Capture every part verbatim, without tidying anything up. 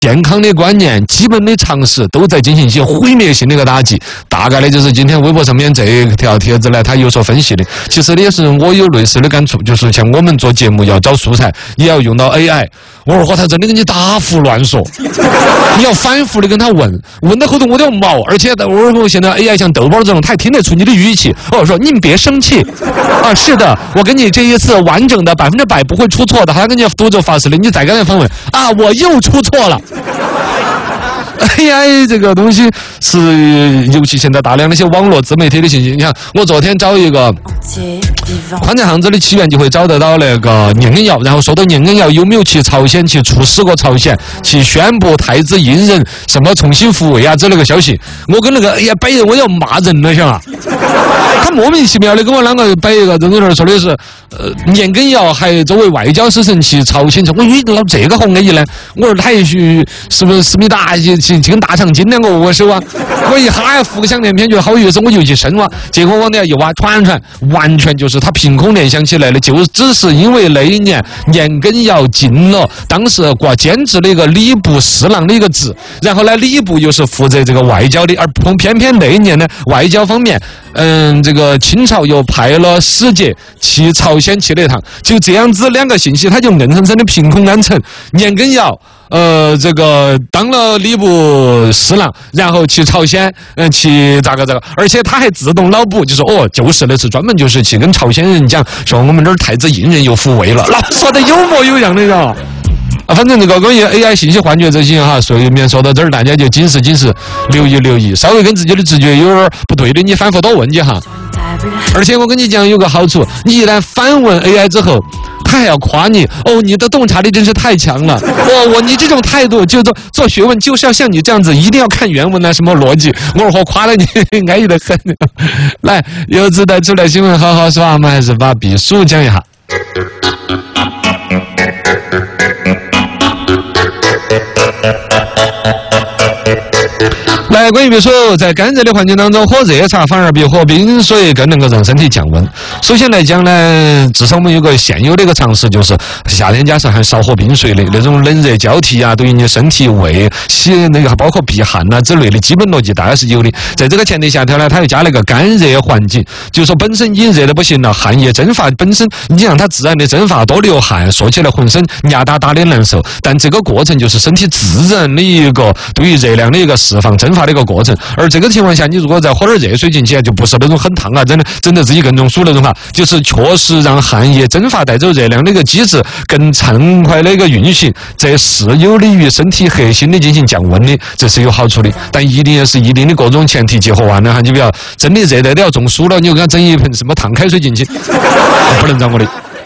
健康的观念、基本的常识都在进行一些毁灭性的一个打击。大概呢，就是今天微博上面这一条帖子呢，它有所分析的。其实也是我有类似的感触，就是像我们做节目要找素材，也要用到 A I。我二货他真的给你答复乱说，你要反复的跟他问，问到后头我都要毛。而且二货现在 A I 像豆包这种，他也听得出你的语气。哦，说您别生气啊，是的，我跟你这一次完整的百分之百不会出错的，还跟你读者发誓了，你再跟他访问啊，我又出错了。A I 这个东西是，尤其现在大量那些网络自媒体的信息。你看，我昨天找一个宽带巷子的起源，就会找得到那个年羹尧，然后说到年羹尧有没有去朝鲜去出使过朝鲜，去宣布太子胤仁什么重新复位啊之类的消息。我跟那个 A I 摆人，我要骂人了，晓得吧？他莫名其妙的跟我两个摆一个，在那儿说的是，呃，年羹尧还作为外交使臣去朝鲜，我以为老这个好安逸呢。我说他也许是不是思密达去去跟大长今两个握手啊？我一哈浮想联翩，觉得好有意思，我就去深挖。结果往底下一挖，传传，完全就是他凭空联想起来的，就只是因为那一年年羹尧进了当时挂监制的一个礼部侍郎的一个职，然后呢，礼部又是负责这个外交的，而偏偏那一年呢，外交方面。嗯，这个清朝又派了使节去朝鲜去了一趟，就这样子两个信息，他就硬生生的凭空安成。年羹尧，呃，这个当了礼部侍郎，然后去朝鲜，嗯、呃，去咋个咋个，而且他还自动脑补，就说哦，就是那次专门就是去跟朝鲜人讲，说我们这儿太子胤仁又复位了，那说的有模有样的呀。啊，反正这个关于 A I 信息幻觉这些哈，顺便说到这儿，大家就警示警示，留意留意，稍微跟自己的直觉有点不对的，你反复多问几哈。而且我跟你讲有个好处，你一旦反问 A I 之后，他还要夸你哦，你的洞察力真是太强了，哦，我你这种态度就做做学问就是要像你这样子，一定要看原文啊，什么逻辑，我二货夸了你安逸得很。来，有子带出来新闻好好说，我们还是把避暑讲一下。来，关于避暑，在干热的环境当中，喝热茶反而比喝冰水更能够让身体降温。首先来讲呢，至少我们有个现有的一个常识，就是夏天加上还少喝冰水的那种冷热交替啊，对于你身体胃洗那个包括避汗啊之类的基本逻辑大概是有的。在这个前提下头呢，它又加了一个干热环境，就是说本身已经热的不行了，汗液蒸发本身你让它自然的蒸发，多流汗，说起来浑身压哒哒的难受，但这个过程就是身体自然的一个对于热量的一个释放蒸发的一个过程。而这个情况下，你如果再喝点热水进去，就不是那种很烫啊，真的真的自己更中暑那种哈，就是确实让汗液蒸发带走热量的一个机制更畅快的一个运行，这是有利于身体核心的进行降温的，这是有好处的。但一定也是一定的各种前提结合完了哈，你不要真的热得都要中暑了，你就给他整一盆什么烫开水进去，不能让我的。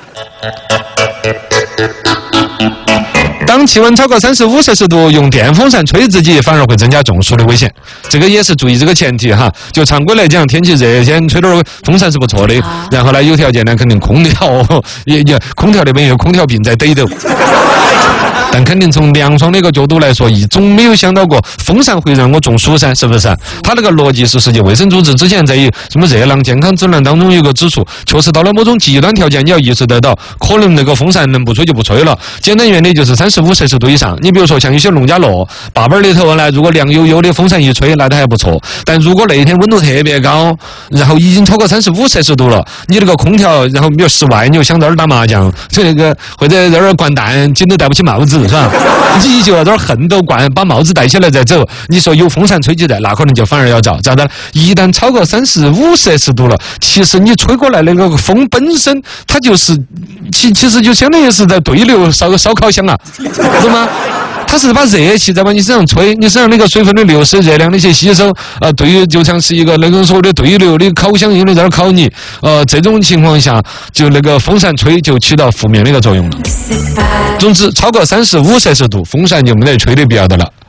当气温超过三十五摄氏度，用电风扇吹自己反而会增加中暑的危险。这个也是注意这个前提哈。就常规来讲，天气热先吹点风扇是不错的。然后呢，有条件呢，肯定空调也也空调那边有空调病在逮斗。但肯定从凉爽的一个角度来说，一总没有想到过风扇会让我中暑噻，是不是？它那个逻辑是世界卫生组织之前在什么热浪健康指南当中有个指出，确实到了某种极端条件，你要意识得到，可能那个风扇能不吹就不吹了。简单原理就是三十五摄氏度以上。你比如说像一些农家乐、坝坝里头呢，如果凉悠悠的风扇一吹，那它还不错。但如果那一天温度特别高，然后已经超过三十五摄氏度了，你那个空调，然后比如室外，你又想在那儿打麻将，这个或者在那儿掼蛋，紧都戴不起帽子。是吧？你就要在那儿横斗惯，把帽子戴起来再走。你说有风扇吹起来，那可能就反而要着。咋的？一旦超过三十五摄氏度了，其实你吹过来那个风本身，它就是其其实就相当于是在对流烧烧烤箱啊，懂吗？它是把热气在往你身上吹，你身上那个水分的流失、热量的一些吸收，呃，对于就像是一个那个所谓的对流的烤箱用的在那烤你，呃，这种情况下，就那个风扇吹就起到负面的一个作用了。总之，超过三十五摄氏度，风扇就没得吹的必要的了。